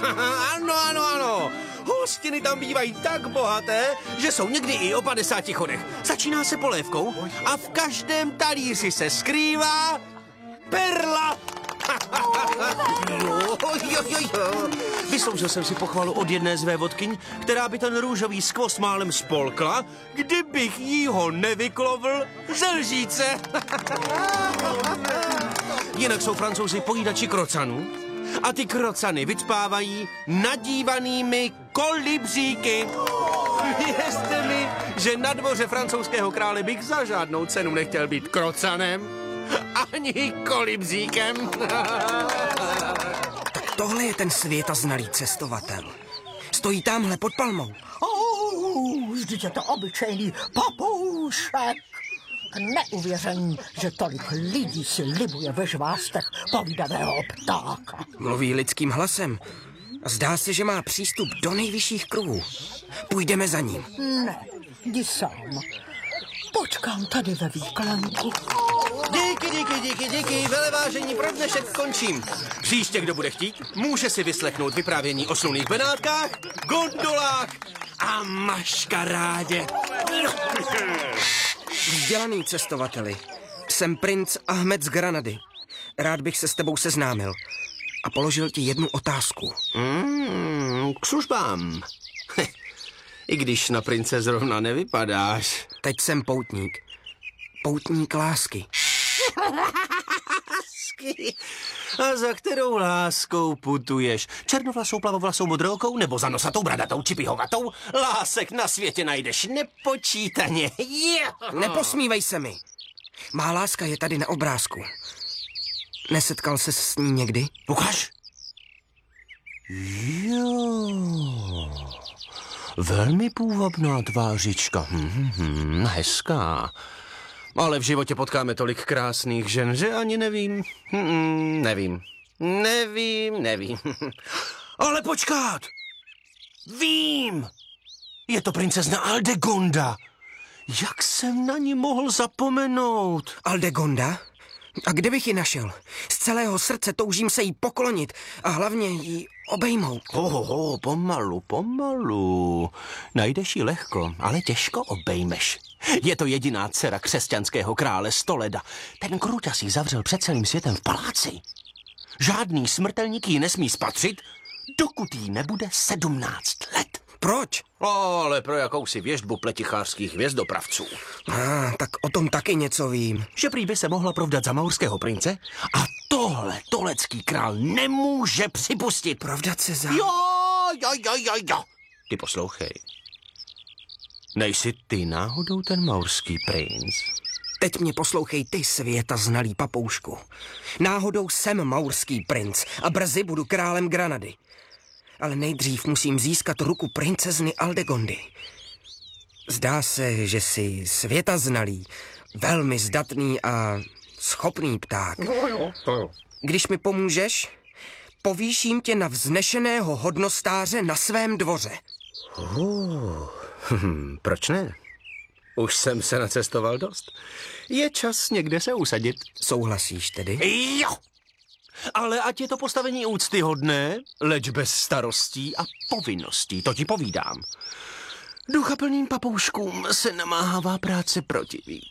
Ano. Hostiny tam bývají tak bohaté, že jsou někdy i o 50 chodech. Začíná se polévkou a v každém talíři se skrývá perla. Jo. Vysloužil jsem si pochvalu od jedné z vévodkyň, která by ten růžový skvost málem spolkla, kdybych jí ho nevyklovl ze lžíce. Jinak jsou Francouzi pojídači krocanů a ty krocany vycpávají nadívanými kolibříky. Věřte mi, že na dvoře francouzského krále bych za žádnou cenu nechtěl být krocanem ani kolibříkem. Tohle je ten světaznalý cestovatel. Stojí tamhle pod palmou. Vždyť je to obyčejný papoušek. Neuvěření, že tolik lidí si libuje ve žvástech povídaného ptáka. Mluví lidským hlasem. Zdá se, že má přístup do nejvyšších kruhů. Půjdeme za ním. Ne, jdi sám. Počkám tady ve výklenku. Díky, velevážení pro dnešek končím. Příště, kdo bude chtít, může si vyslechnout vyprávění o slunných benátkách, gondolách a maškarádě. Vzdělaný cestovateli, jsem princ Ahmed z Granady. Rád bych se s tebou seznámil a položil ti jednu otázku. K službám. I když na prince zrovna nevypadáš. Teď jsem poutník. Poutník lásky. A za kterou láskou putuješ? Černovlasou, plavovlasou, modrookou nebo za nosatou, bradatou či pihovatou? Lásek na světě najdeš nepočítaně. Neposmívej se mi. Má láska je tady na obrázku. Nesetkal ses s ní někdy? Ukaž. Jo. Velmi půvabná tvářička. Hezká. Ale v životě potkáme tolik krásných žen, že ani nevím. Nevím. Ale počkat! Vím! Je to princezna Aldegonda. Jak jsem na ní mohl zapomenout? Aldegonda? A kde bych ji našel? Z celého srdce toužím se jí poklonit a hlavně jí obejmout. Pomalu. Najdeš ji lehko, ale těžko obejmeš. Je to jediná dcera křesťanského krále Stoleda. Ten kruťas ji zavřel před celým světem v paláci. Žádný smrtelník ji nesmí spatřit, dokud jí nebude 17 let. Proč? Ale pro jakousi věštbu pletichářských hvězdopravců. Tak o tom taky něco vím. Že prý by se mohla provdat za maurského prince a tohle tolecký král nemůže připustit. Provdat se za... Jo. Ty poslouchej. Nejsi ty náhodou ten maurský princ? Teď mě poslouchej ty, světaznalý papoušku. Náhodou jsem maurský princ a brzy budu králem Granady. Ale nejdřív musím získat ruku princezny Aldegondy. Zdá se, že jsi světaznalý, velmi zdatný a schopný pták. Když mi pomůžeš, povýším tě na vznešeného hodnostáře na svém dvoře. Proč ne? Už jsem se nacestoval dost. Je čas někde se usadit. Souhlasíš tedy? Jo! Ale ať je to postavení úctyhodné, leč bez starostí a povinností, to ti povídám. Duchaplným papouškům se namáhavá práce protiví.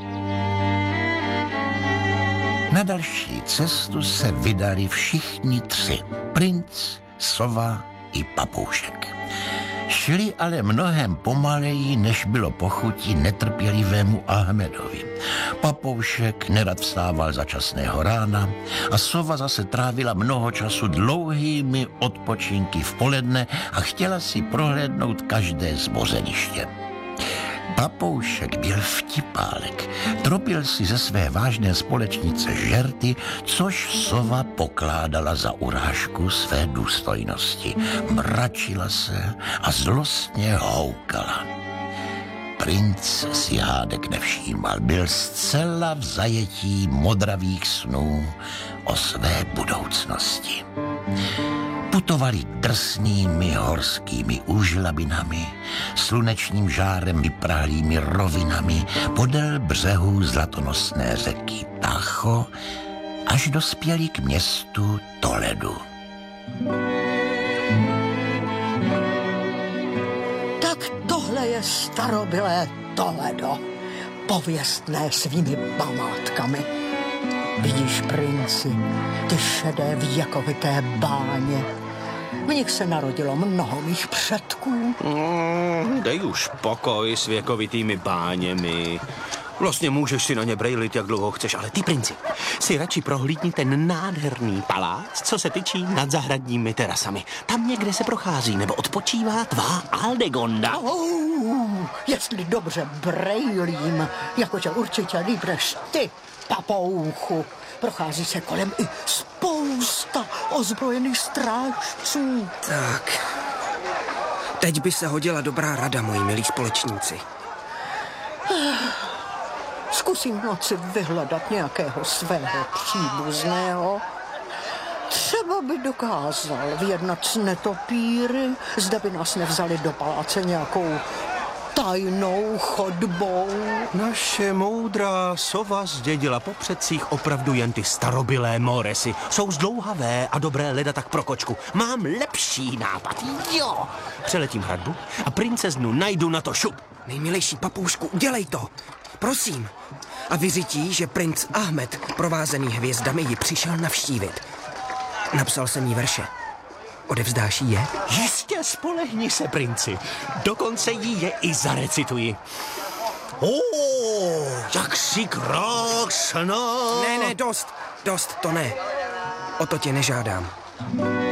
Na další cestu se vydali všichni tři. Princ, sova i papoušek. Šli ale mnohem pomaleji, než bylo pochutí netrpělivému Ahmedovi. Papoušek nerad vstával za časného rána a sova zase trávila mnoho času dlouhými odpočinky v poledne a chtěla si prohlédnout každé zbořeniště. Papoušek byl vtipálek, tropil si ze své vážné společnice žerty, což sova pokládala za urážku své důstojnosti. Mračila se a zlostně houkala. Princ si hádek nevšímal, byl zcela v zajetí modravých snů o své budoucnosti. Putovali drsnými horskými úžlabinami, slunečním žárem vyprahlými rovinami podél břehů zlatonosné řeky Tacho, až dospěli k městu Toledu. je starobylé Toledo, pověstné svými památkami. Vidíš, princi, ty šedé věkovité báně. V nich se narodilo mnoho mých předků. Dej už pokoj s věkovitými báněmi. Vlastně můžeš si na ně brejlit, jak dlouho chceš, ale ty, princi, si radši prohlídni ten nádherný palác, co se tyčí nad zahradními terasami. Tam někde se prochází nebo odpočívá tvá Aldegonda. Jestli dobře brejlím, jako tě určitě líp než ty, papouchu. Prochází se kolem i spousta ozbrojených strážců. Tak, teď by se hodila dobrá rada, moji milí společníci. Zkusím v noci vyhledat nějakého svého příbuzného. Třeba by dokázal vyjednat s netopíry, zda by nás nevzali do paláce nějakou tajnou chodbou. Naše moudrá sova zdědila po předcích opravdu jen ty starobylé moresy. Jsou zdlouhavé a dobré leda tak pro kočku. Mám lepší nápad, jo. Přeletím hradbu a princeznu najdu na to šup. Nejmilejší papoušku, udělej to. Prosím. A vyřití, že princ Ahmed, provázený hvězdami, ji přišel navštívit. Napsal jsem jí verše. Odevzdáš jí je? Jistě, spolehni se, princi. Dokonce jí je i zarecituji. Jak jsi krásná. Ne, dost, to ne. O to tě nežádám.